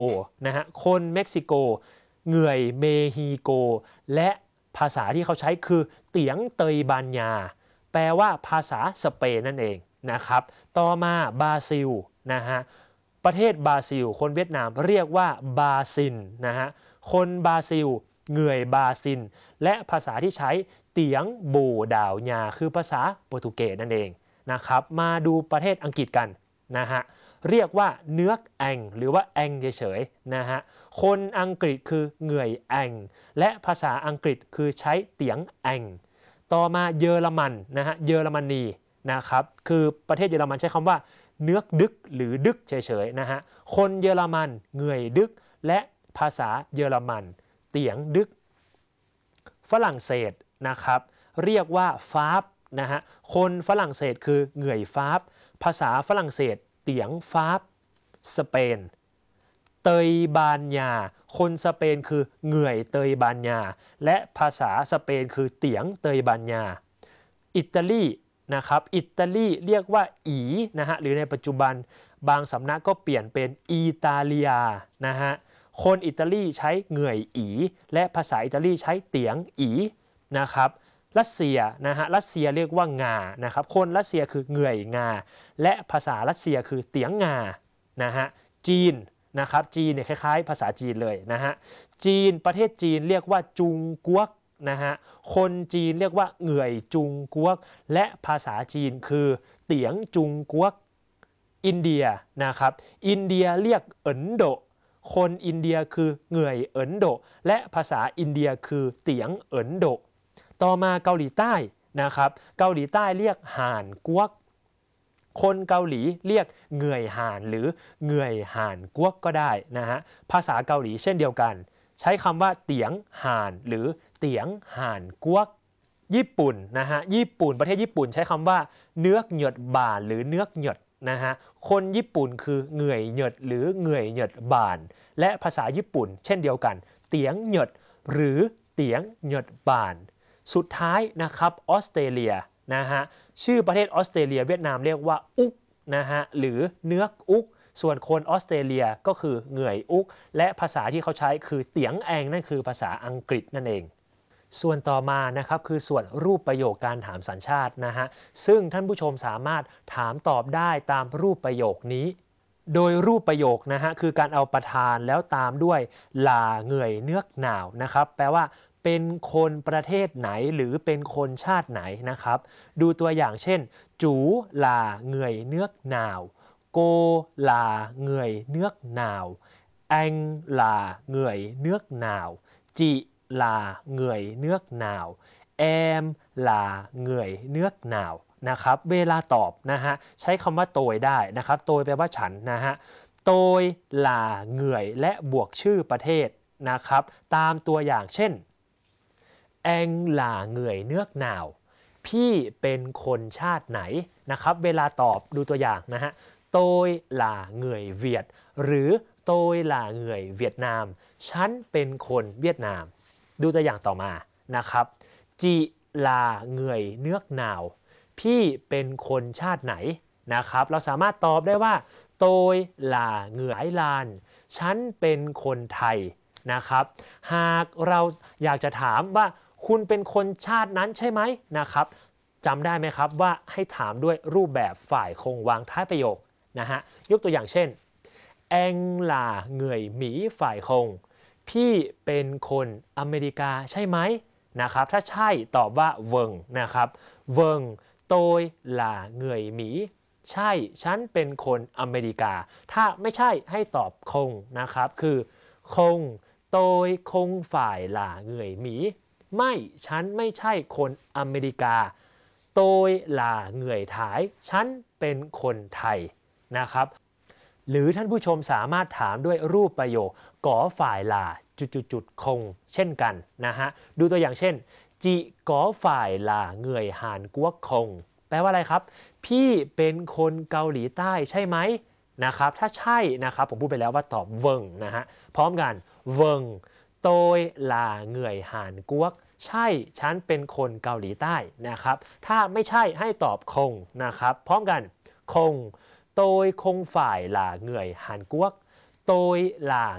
นะฮะคนเม็กซิโกเหงื่อยเมฮิโกและภาษาที่เขาใช้คือเตียงเตยบานยาแปลว่าภาษาสเปนนั่นเองนะครับต่อมาบราซิลนะฮะประเทศบราซิลคนเวียดนามเรียกว่าบาซินนะฮะคนบราซิลเหงื่อยบาซินและภาษาที่ใช้เตียงโบดาวยาคือภาษาโปรตุเกสนั่นเองนะครับมาดูประเทศอังกฤษกันนะฮะเรียกว่าเนื้อแองหรือว่าแองเฉยๆนะฮะคนอังกฤษคือเหงื่อยแองและภาษาอังกฤษคือใช้เตียงแองต่อมาเยอรมันนะฮะเยอรมนีนะครับคือประเทศเยอรมันใช้คำว่าเนื้อดึกหรือดึกเฉยๆนะฮะคนเยอรมันเหงื่อยดึกและภาษาเยอรมันเตียงดึกฝรั่งเศสนะครับเรียกว่าฟาบนะฮะคนฝรั่งเศสคือเหงื่อยฟาบภาษาฝรั่งเศสเตียงฟาบสเปนเตยบานยาคนสเปนคือเหงื่อยเตยบานยาและภาษาสเปนคือเตียงเตยบานยาอิตาลีนะครับอิตาลีเรียกว่าอีนะฮะหรือในปัจจุบันบางสำนักก็เปลี่ยนเป็นอิตาเลียนะฮะคนอิตาลีใช้เหงื่อยอีและภาษาอิตาลีใช้เตียงอีนะครับรัสเซียนะฮะรัสเซียเรียกว่างานะครับคนรัสเซียคือเหงื่อยงาและภาษารัสเซียคือเตียงงานะฮะจีนนะครับจีนเนี่ยคล้ายๆภาษาจีนเลยนะฮะจีนประเทศจีนเรียกว่าจุงกัวกนะฮะคนจีนเรียกว่าเหงื่อยจุงกัวกและภาษาจีนคือเตียงจุงกัวกอินเดียนะครับอินเดียเรียกเอินโดคนอินเดียคือเหงื่อยเอินโดและภาษาอินเดียคือเตียงเอินโดต่อมาเกาหลีใต้นะครับเกาหลีใต้เรียกห่านกัวกคนเกาหลีเรียกเหงื่อยห่านหรือเหงื่อยห่านกัวกก็ได้นะฮะภาษาเกาหลีเช่นเดียวกันใช้คำว่าเตียงห่านหรือเตียงห่านกัวกญี่ปุ่นนะฮะญี่ปุ่นประเทศญี่ปุ่นใช้คำว่าเนื้อเหยดบ่านหรือเนื้อเหยดนะฮะคนญี่ปุ่นคือเหงื่อยเหยดหรือเหงื่อยเหยดบ่านและภาษาญี่ปุ่นเช่นเดียวกันเตียงเหยดหรือเตียงเหยดบ่านสุดท้ายนะครับออสเตรเลียนะฮะชื่อประเทศออสเตรเลียเวียดนามเรียกว่าอุกนะฮะหรือเนื้ออุกส่วนคนออสเตรเลียก็คือเหงื่อยอุกและภาษาที่เขาใช้คือเตียงแองนั่นคือภาษาอังกฤษนั่นเองส่วนต่อมานะครับคือส่วนรูปประโยคการถามสัญชาตินะฮะซึ่งท่านผู้ชมสามารถถามตอบได้ตามรูปประโยคนี้โดยรูปประโยคนะฮะคือการเอาประธานแล้วตามด้วยลาเหงื่อยเนื้อหนาวนะครับแปลว่าเป็นคนประเทศไหนหรือเป็นคนชาติไหนนะครับดูตัวอย่างเช่นจูลาเหงื่อยเนื้อหนาวโกลาเหงื่อยเนื้อหนาวแองลาเหงื่อยเนื้อหนาวจิลาเหงื่อยเนื้อหนาวแอมลาเหงื่อยเนื้อหนาวนะครับเวลาตอบนะฮะใช้คำว่าโตยได้นะครับโตยแปลว่าฉันนะฮะโตยลาเหงื่อยและบวกชื่อประเทศนะครับตามตัวอย่างเช่นแองลาเหงื่อยเนื้อหนาวพี่เป็นคนชาติไหนนะครับเวลาตอบดูตัวอย่างนะฮะโตยลาเหงื่อยเวียดหรือโตยลาเหงื่อยเวียดนามฉันเป็นคนเวียดนามดูตัวอย่างต่อมานะครับจิลาเหงื่อยเนื้อหนาวพี่เป็นคนชาติไหนนะครับเราสามารถตอบได้ว่าโตยลาเหงื่อยลานฉันเป็นคนไทยนะครับหากเราอยากจะถามว่าคุณเป็นคนชาตินั้นใช่ไหมนะครับจำได้ไหมครับว่าให้ถามด้วยรูปแบบฝ่ายคงวางท้ายประโยคนะฮะยกตัวอย่างเช่นแองลาเหงื่อยหมีฝ่ายคงพี่เป็นคนอเมริกาใช่ไหมนะครับถ้าใช่ตอบว่าเวิงนะครับเวิงโตยลาเหงื่อยหมีใช่ฉันเป็นคนอเมริกาถ้าไม่ใช่ให้ตอบคงนะครับคือคงโตยคงฝ่ายลาเหงื่อยหมีไม่ฉันไม่ใช่คนอเมริกาโตยลาเหงื่อยถ่ายฉันเป็นคนไทยนะครับหรือท่านผู้ชมสามารถถามด้วยรูปประโยคก่อฝ่ายลาจุดๆคงเช่นกันนะฮะดูตัวอย่างเช่นจิก่อฝ่ายลาเหงื่อยหานกัวคงแปลว่าอะไรครับพี่เป็นคนเกาหลีใต้ใช่ไหมนะครับถ้าใช่นะครับผมพูดไปแล้วว่าตอบเวิงนะฮะพร้อมกันเวิงโตยลาเหงื่อยหานกัวใช่ฉันเป็นคนเกาหลีใต้นะครับถ้าไม่ใช่ให้ตอบคงนะครับพร้อมกันคงโตยคงฝ่ายลาเหงื่อยหานกัวโตยลา